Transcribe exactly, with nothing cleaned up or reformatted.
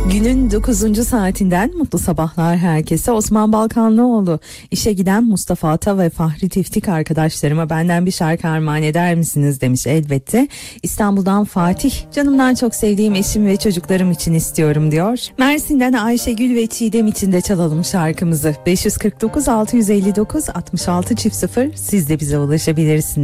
Günün dokuzuncu saatinden mutlu sabahlar herkese. Osman Balkanlıoğlu, işe giden Mustafa Ata ve Fahri Tiftik arkadaşlarıma benden bir şarkı armağan eder misiniz demiş. Elbette. İstanbul'dan Fatih, canımdan çok sevdiğim eşim ve çocuklarım için istiyorum diyor. Mersin'den Ayşegül ve Çiğdem için de çalalım şarkımızı. beş yüz kırk dokuz altı yüz elli dokuz altmış altı sıfır, siz de bize ulaşabilirsiniz.